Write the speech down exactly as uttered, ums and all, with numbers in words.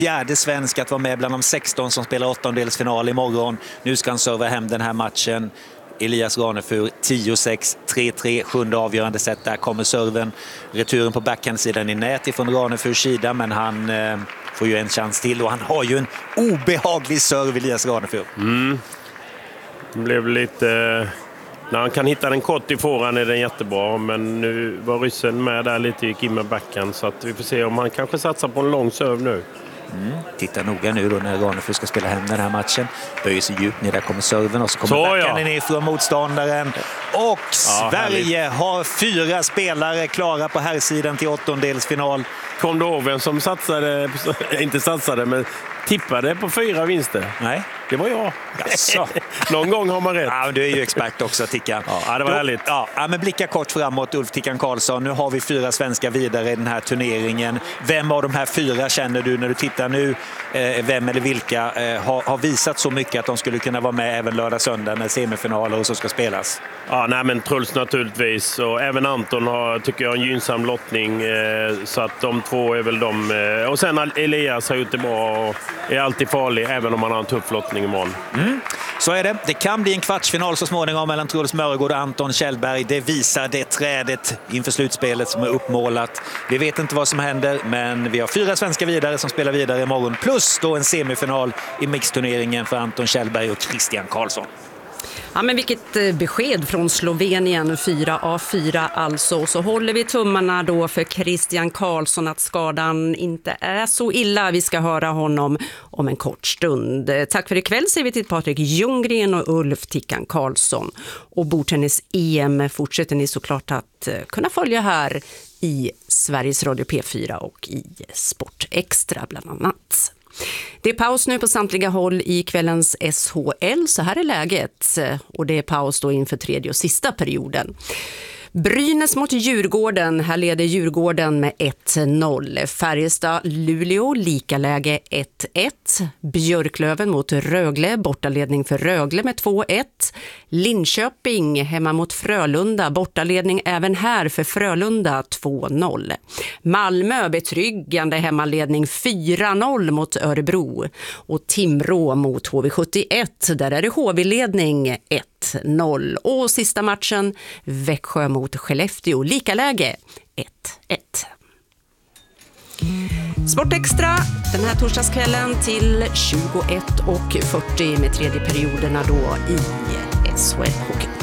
Fjärde svensk att vara med bland de sexton som spelar åttondelsfinal imorgon. Nu ska han serva hem den här matchen. Elias Ranefur, tio sex, tre tre, sjunde avgörande set. Där kommer serven. Returen på backhandsidan i nät ifrån Ranefurs sida, men han eh, får ju en chans till och han har ju en obehaglig serv, Elias Ranefur. Mm. Det blev lite... När han kan hitta den kort i foran är den jättebra, men nu var ryssen med där lite, gick in med backhand, så att vi får se om han kanske satsar på en lång serv nu. Mm. Titta noga nu då när Ranefur ska spela hem den här matchen. Böjer sig djupt ner, där kommer serven och så kommer så, backhanden ja. ner från motståndaren. Och ja, Sverige härligt. Har fyra spelare klara på här sidan till åttondelsfinal. Kom du ihåg vem som satsade, inte satsade, men tippade på fyra vinster? Nej. Det var jag. Jaså. Någon gång har man rätt. Ja, du är ju expert också, Tickan. Ja, det var härligt. Ja, men blicka kort framåt, Ulf Tickan Karlsson. Nu har vi fyra svenska vidare i den här turneringen. Vem av de här fyra känner du när du tittar nu, eh, vem eller vilka eh, har, har visat så mycket att de skulle kunna vara med även lördag söndag när semifinaler och så ska spelas? Ja, nej, men Truls naturligtvis. Och även Anton har, tycker jag, en gynnsam lottning. Eh, så att de två är väl de. Eh, och sen Elias har gjort det bra och är alltid farlig, även om han har en tuff lottning imorgon. Mm. Så är det. Det kan bli en kvartsfinal så småningom mellan Truls Mörgård och Anton Kjellberg. Det visar det trädet inför slutspelet som är uppmålat. Vi vet inte vad som händer, men vi har fyra svenska vidare som spelar vidare imorgon. Plus då en semifinal i mixturneringen för Anton Kjellberg och Christian Karlsson. Ja, men vilket besked från Slovenien, fyra av fyra alltså. Så håller vi tummarna då för Christian Karlsson att skadan inte är så illa. Vi ska höra honom om en kort stund. Tack för ikväll säger vi till Patrik Ljunggren och Ulf Tickan Karlsson. Och bordtennis-E M fortsätter ni såklart att kunna följa här i Sveriges Radio P fyra och i Sport Extra bland annat. Det är paus nu på samtliga håll i kvällens S H L, så här är läget. Och det är paus då inför tredje och sista perioden. Brynäs mot Djurgården, här leder Djurgården med ett noll. Färjestad-Luleå, lika läge ett ett. Björklöven mot Rögle, bortaledning för Rögle med två ett. Linköping hemma mot Frölunda, bortaledning även här för Frölunda två noll. Malmö betryggande hemmaledning fyra noll mot Örebro. Och Timrå mot H V sjuttioett, där är det H V-ledning ett noll. Och sista matchen, Växjö mot Skellefteå, lika läge ett ett. Sport Extra den här torsdagskvällen till tjugoett och fyrtio med tredje perioderna då i S H L-hockeyn.